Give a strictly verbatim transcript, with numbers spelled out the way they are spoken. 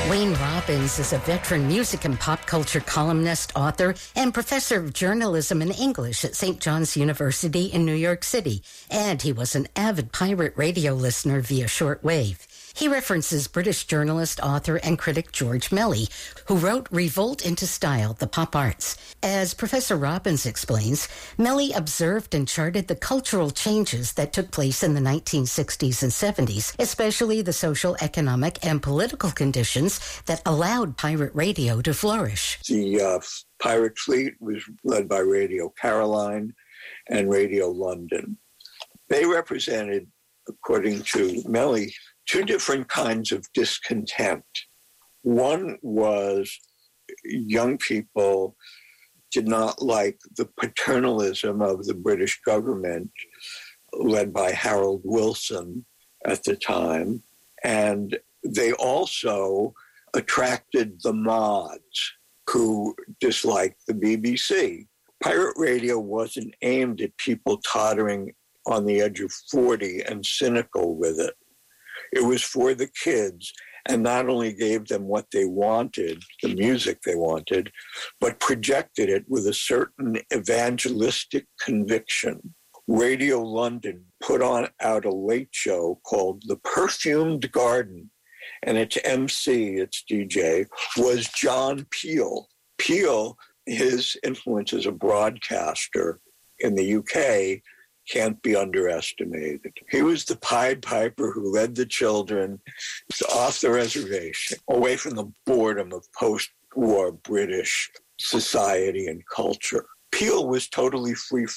Wayne Robbins is a veteran music and pop culture columnist, author, and professor of journalism and English at Saint John's University in New York City. And he was an avid pirate radio listener via shortwave. He references British journalist, author, and critic George Melly, who wrote Revolt into Style, the Pop Arts. As Professor Robbins explains, Melly observed and charted the cultural changes that took place in the nineteen sixties and seventies, especially the social, economic, and political conditions that allowed pirate radio to flourish. The uh, pirate fleet was led by Radio Caroline and Radio London. They represented, according to Melly, two different kinds of discontent. One was young people did not like the paternalism of the British government, led by Harold Wilson at the time, and they also attracted the mods who disliked the B B C. Pirate radio wasn't aimed at people tottering on the edge of forty and cynical with it. It was for the kids, and not only gave them what they wanted, the music they wanted, but projected it with a certain evangelistic conviction. Radio London put on out a late show called The Perfumed Garden, and its M C, its D J, was John Peel. Peel, his influence as a broadcaster in the U K can't be underestimated. He was the Pied Piper who led the children off the reservation, away from the boredom of post-war British society and culture. Peel was totally free